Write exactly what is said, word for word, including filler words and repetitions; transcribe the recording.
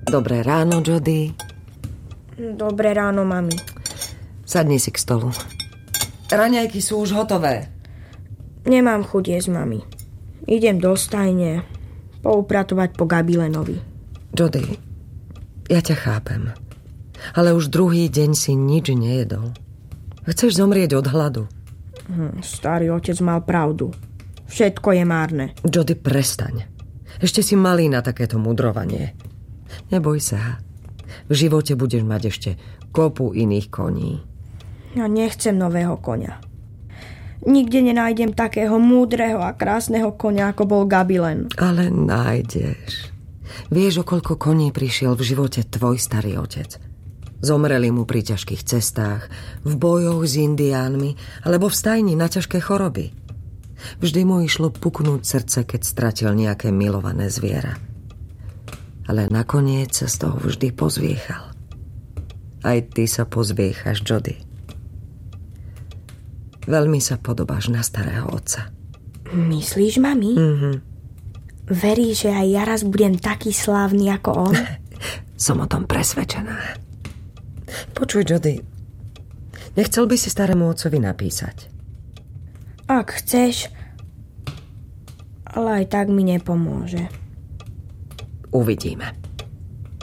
Dobré ráno, Jody. Dobré ráno, mami. Sadni si k stolu. Raňajky sú už hotové. Nemám chuť jesť, mami. Idem do stajne poupratovať po Gabilenovi. Jody, ja ťa chápem. Ale už druhý deň si nič nejedol. Chceš zomrieť od hladu. Hm, starý otec mal pravdu. Všetko je márne. Jody, prestaň. Ešte si malý na takéto mudrovanie. Neboj sa. V živote budeš mať ešte kopu iných koní. Ja nechcem nového koňa. Nikde nenájdem takého múdreho a krásneho koňa, ako bol Gabilen. Ale nájdeš. Vieš, o koľko koní prišiel v živote tvoj starý otec? Zomreli mu pri ťažkých cestách, v bojoch s indiánmi alebo v stajni na ťažké choroby. Vždy mu išlo puknúť srdce, keď stratil nejaké milované zviera. Ale nakoniec sa z toho vždy pozviechal. Aj ty sa pozviechaš, Jody. Veľmi sa podobáš na starého otca. Myslíš, mami? Mhm. Veríš, že aj ja raz budem taký slávny ako on? Som o tom presvedčená. Počuj, Jody, nechcel by si starému otcovi napísať? Ak chceš, ale aj tak mi nepomôže. Uvidíme.